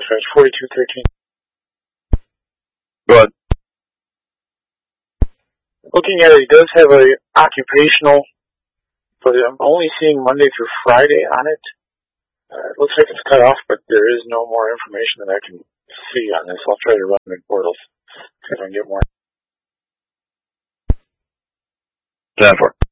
dispatch, 4213. Go ahead. Looking at it, he does have a occupational, but I'm only seeing Monday through Friday on it. It looks like it's cut off, but there is no more information that I can see on this. I'll try to run the portals, see if I can get more. 10-4.